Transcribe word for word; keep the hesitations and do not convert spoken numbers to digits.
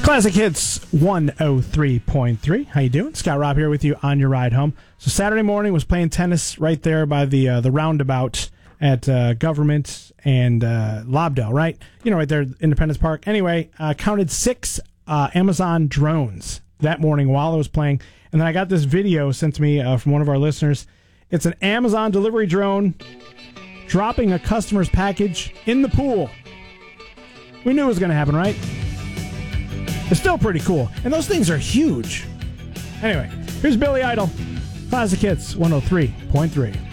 Classic Hits one oh three point three. How you doing? Scott Robb here with you on your ride home. So Saturday morning was playing tennis right there by the uh, the roundabout at uh, Government and uh, Lobdell, right? You know, right there, Independence Park. Anyway, uh, counted six uh, Amazon drones that morning while I was playing. And then I got this video sent to me uh, from one of our listeners. It's an Amazon delivery drone dropping a customer's package in the pool. We knew it was going to happen, right? It's still pretty cool. And those things are huge. Anyway, here's Billy Idol. Classic Hits one oh three point three.